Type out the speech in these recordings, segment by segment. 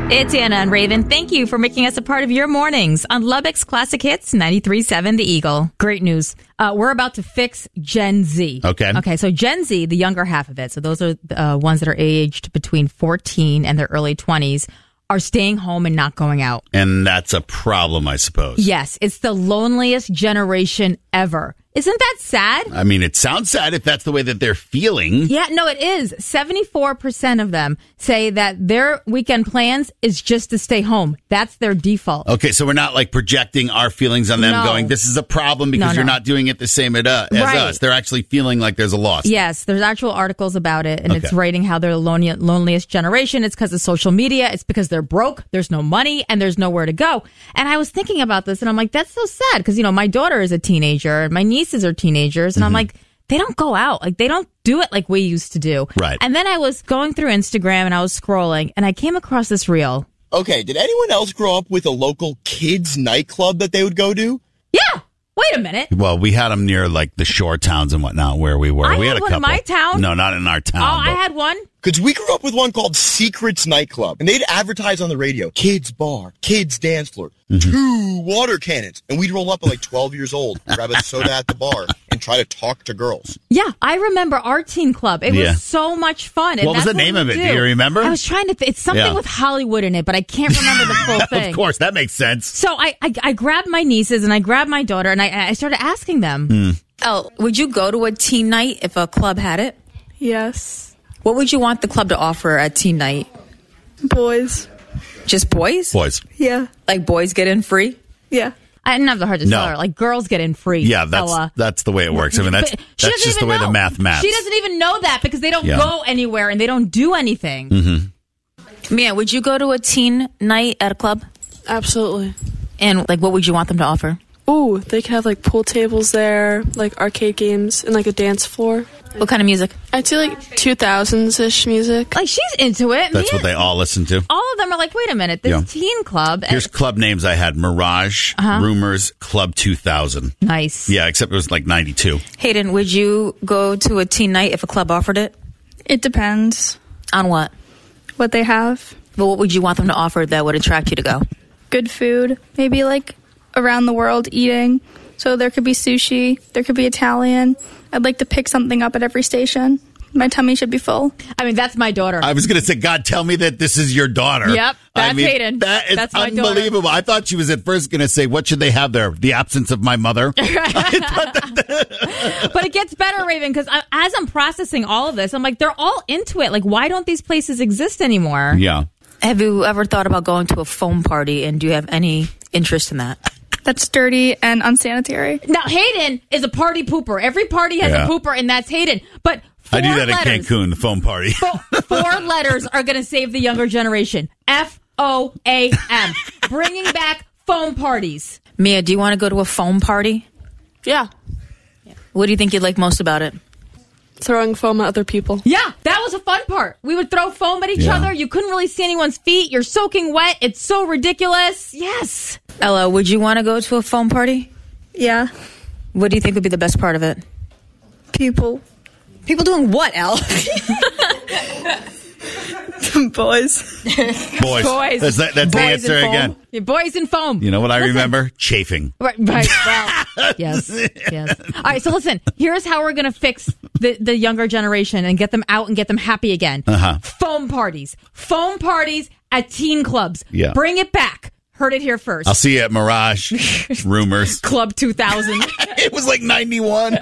It's Anna and Raven. Thank you for making us a part of your mornings on Lubbock's Classic Hits 93.7 The Eagle. Great news. We're about to fix Gen Z. Okay, so Gen Z, the younger half of it, so those are the ones that are aged between 14 and their early 20s, are staying home and not going out. And that's a problem, I suppose. Yes, it's the loneliest generation ever. Isn't that sad? I mean, it sounds sad if that's the way that they're feeling. Yeah, no, it is. 74% of them say that their weekend plans is just to stay home. That's their default. Okay, so we're not like projecting our feelings on them going, this is a problem because you're not doing it the same as us. They're actually feeling like there's a loss. Yes, there's actual articles about it, and it's rating how they're the loneliest generation. It's because of social media. It's because they're broke, there's no money, and there's nowhere to go. And I was thinking about this, and I'm like, that's so sad because, my daughter is a teenager, and my nieces are teenagers, and I'm like, they don't go out. Like, they don't do it like we used to do. Right. And then I was going through Instagram, and I was scrolling, and I came across this reel. Okay, did anyone else grow up with a local kids nightclub that they would go to? Yeah. Wait a minute. Well, we had them near like the shore towns and whatnot where we were. We had had one in my town. No, not in our town. Oh, I had one. Because we grew up with one called Secrets Nightclub, and they'd advertise on the radio, kids bar, kids dance floor, 2 water cannons, and we'd roll up at like 12 years old, grab a soda at the bar, and try to talk to girls. Yeah, I remember our teen club. It was so much fun. What was the name of it? Do you remember? I was trying to it's something with Hollywood in it, but I can't remember the full thing. Of course, that makes sense. So I grabbed my nieces and I grabbed my daughter, and I started asking them. Elle, would you go to a teen night if a club had it? Yes. What would you want the club to offer at teen night? Boys. Just boys? Boys. Yeah. Like boys get in free? Yeah. I didn't have the heart to tell her. Like, girls get in free. Yeah, that's the way it works. I mean, that's just the way the math. She doesn't even know that because they don't go anywhere and they don't do anything. Mia, would you go to a teen night at a club? Absolutely. And, like, what would you want them to offer? Ooh, they could have, like, pool tables there, like, arcade games, and, like, a dance floor. What kind of music? I'd say, like, 2000s-ish music. Like, she's into it. That's what they all listen to. All of them are like, wait a minute, this teen club. Here's club names I had. Mirage, Rumors, Club 2000. Nice. Yeah, except it was like 92. Hayden, would you go to a teen night if a club offered it? It depends. On what? What they have. Well, what would you want them to offer that would attract you to go? Good food. Maybe, like, around the world eating. So there could be sushi. There could be Italian. I'd like to pick something up at every station. My tummy should be full. I mean, that's my daughter. I was going to say, God, tell me that this is your daughter. Yep, that's Hayden. That's unbelievable. I thought she was at first going to say, what should they have there? The absence of my mother? But it gets better, Raven, because as I'm processing all of this, I'm like, they're all into it. Like, why don't these places exist anymore? Yeah. Have you ever thought about going to a foam party, and do you have any interest in that? That's dirty and unsanitary. Now, Hayden is a party pooper. Every party has a pooper, and that's Hayden. But I do that in Cancun, the foam party. 4 letters are going to save the younger generation. FOAM. Bringing back foam parties. Mia, do you want to go to a foam party? Yeah. What do you think you'd like most about it? Throwing foam at other people. Yeah, that was a fun part. We would throw foam at each other. You couldn't really see anyone's feet. You're soaking wet. It's so ridiculous. Yes. Ella, would you want to go to a foam party? Yeah. What do you think would be the best part of it? People. People doing what, Elle? Boys. Boys. That's the answer again. Yeah, boys and foam. You know what I remember? Chafing. Right. Well, yes. All right, so listen. Here's how we're going to fix the younger generation and get them out and get them happy again. Foam parties. Foam parties at teen clubs. Yeah. Bring it back. Heard it here first. I'll see you at Mirage. Rumors. Club 2000. It was like 91.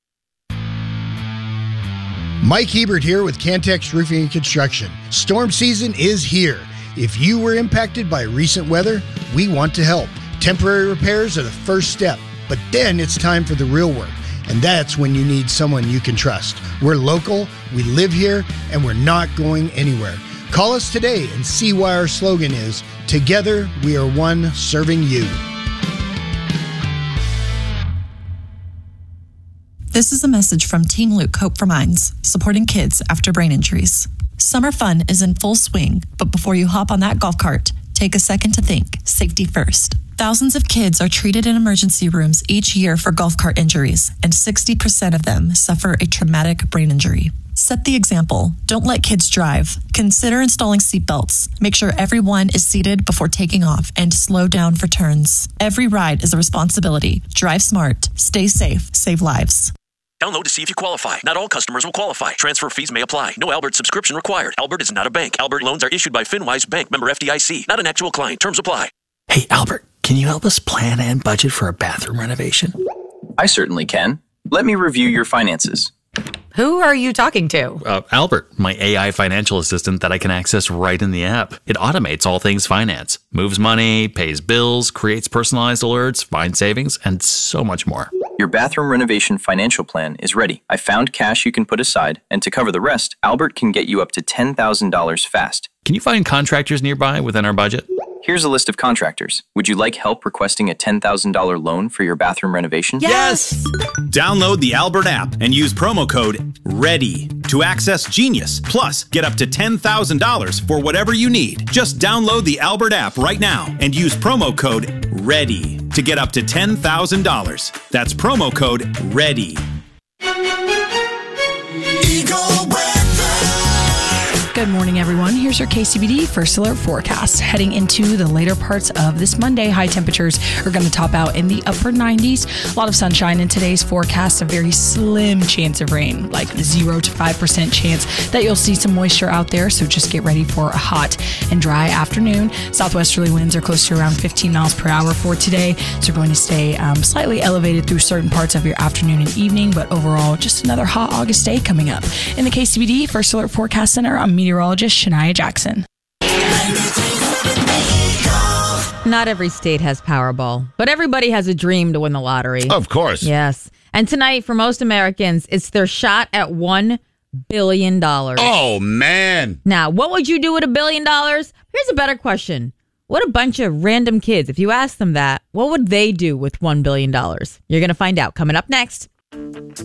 Mike Hebert here with Cantex Roofing and Construction. Storm season is here. If you were impacted by recent weather, we want to help. Temporary repairs are the first step, but then it's time for the real work. And that's when you need someone you can trust. We're local, we live here, and we're not going anywhere. Call us today and see why our slogan is, Together we are one serving you. This is a message from Team Luke Hope for Minds, supporting kids after brain injuries. Summer fun is in full swing, but before you hop on that golf cart, take a second to think, safety first. Thousands of kids are treated in emergency rooms each year for golf cart injuries, and 60% of them suffer a traumatic brain injury. Set the example. Don't let kids drive. Consider installing seatbelts. Make sure everyone is seated before taking off and slow down for turns. Every ride is a responsibility. Drive smart. Stay safe. Save lives. Download to see if you qualify. Not all customers will qualify. Transfer fees may apply. No Albert subscription required. Albert is not a bank. Albert loans are issued by FinWise Bank, member FDIC. Not an actual client. Terms apply. Hey, Albert, can you help us plan and budget for a bathroom renovation? I certainly can. Let me review your finances. Who are you talking to? Albert, my AI financial assistant that I can access right in the app. It automates all things finance, moves money, pays bills, creates personalized alerts, finds savings, and so much more. Your bathroom renovation financial plan is ready. I found cash you can put aside, and to cover the rest, Albert can get you up to $10,000 fast. Can you find contractors nearby within our budget? Here's a list of contractors. Would you like help requesting a $10,000 loan for your bathroom renovation? Yes! Download the Albert app and use promo code READY to access Genius. Plus, get up to $10,000 for whatever you need. Just download the Albert app right now and use promo code READY to get up to $10,000. That's promo code READY. Good morning, everyone. Here's your KCBD First Alert forecast. Heading into the later parts of this Monday, high temperatures are going to top out in the upper 90s. A lot of sunshine in today's forecast, a very slim chance of rain, like 0 to 5% chance that you'll see some moisture out there. So just get ready for a hot and dry afternoon. Southwesterly winds are close to around 15 miles per hour for today. So you're going to stay slightly elevated through certain parts of your afternoon and evening, but overall, just another hot August day coming up. In the KCBD First Alert Forecast Center, I'm meteorologist Shania Jackson. Not every state has Powerball, but everybody has a dream to win the lottery. Of course. Yes. And tonight, for most Americans, it's their shot at $1 billion. Oh, man. Now, what would you do with $1 billion? Here's a better question. What a bunch of random kids, if you ask them that, what would they do with $1 billion? You're going to find out coming up next.